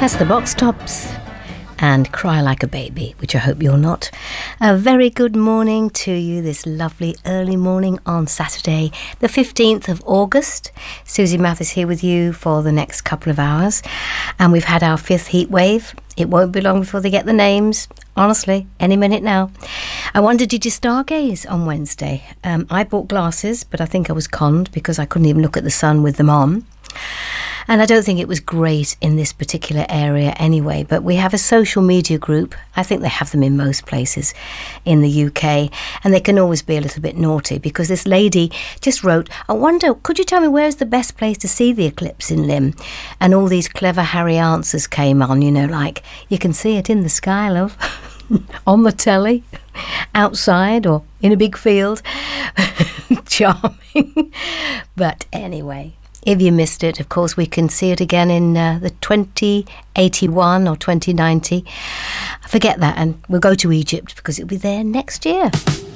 That's the Box Tops and Cry Like a Baby, which I hope you're not. A very good morning to you this lovely early morning on Saturday, the 15th of August. Susie Mathis here with you for the next couple of hours. And we've had our fifth heat wave. It won't be long before they get the names. Honestly, any minute now. I wondered, did you stargaze on Wednesday? I bought glasses, but I think I was conned because I couldn't even look at the sun with them on. And I don't think it was great in this particular area anyway, but we have a social media group. I think they have them in most places in the UK, and they can always be a little bit naughty because this lady just wrote, I wonder, could you tell me where's the best place to see the eclipse in Lim? And all these clever Harry answers came on, you know, like, you can see it in the sky, love, on the telly, outside or in a big field. Charming. But anyway, if you missed it, of course, we can see it again in the 2081 or 2090. I forget that, and we'll go to Egypt because it'll be there next year.